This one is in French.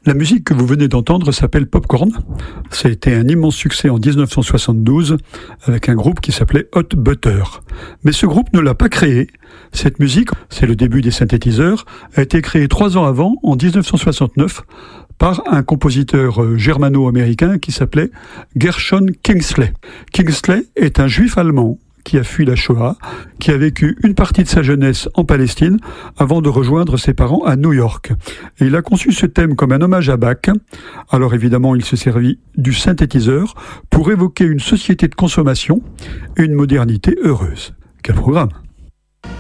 La musique que vous venez d'entendre s'appelle Popcorn. Ça a été un immense succès en 1972 avec un groupe qui s'appelait Hot Butter. Mais ce groupe ne l'a pas créé. Cette musique, c'est le début des synthétiseurs, a été créée 3 ans avant, en 1969, par un compositeur germano-américain qui s'appelait Gershon Kingsley. Kingsley est un juif allemand qui a fui la Shoah, qui a vécu une partie de sa jeunesse en Palestine avant de rejoindre ses parents à New York. Et il a conçu ce thème comme un hommage à Bach. Alors évidemment, il s'est servi du synthétiseur pour évoquer une société de consommation et une modernité heureuse. Quel programme!